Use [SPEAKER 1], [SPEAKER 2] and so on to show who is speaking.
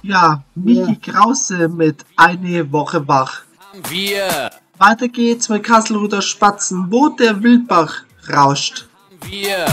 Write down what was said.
[SPEAKER 1] Ja, Michi Krause mit Eine Woche wach.
[SPEAKER 2] Wir,
[SPEAKER 1] Weiter geht's mit Kasselruther Spatzen, wo der Wildbach rauscht.
[SPEAKER 2] wir,